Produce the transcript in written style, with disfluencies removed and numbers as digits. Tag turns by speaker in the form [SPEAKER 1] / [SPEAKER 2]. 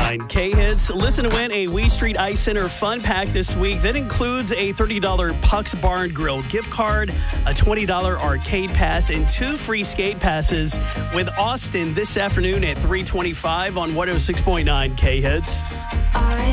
[SPEAKER 1] 106.9 K-Hits. Listen to win a Wee Street Ice Center fun pack this week. That includes a $30 Puck's Barn Grill gift card, a $20 arcade pass, and 2 free skate passes with Austin this afternoon at 3:25 on 106.9 K-Hits.